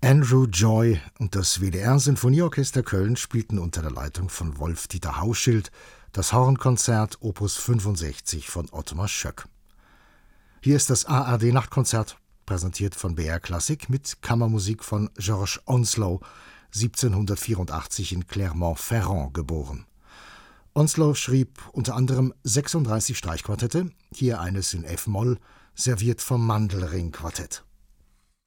Andrew Joy und das WDR-Sinfonieorchester Köln spielten unter der Leitung von Wolf-Dieter Hauschild das Hornkonzert Opus 65 von Ottmar Schöck. Hier ist das ARD-Nachtkonzert, präsentiert von BR Klassik mit Kammermusik von Georges Onslow, 1784 in Clermont-Ferrand geboren. Onslow schrieb unter anderem 36 Streichquartette, hier eines in F-Moll, serviert vom Mandelring-Quartett.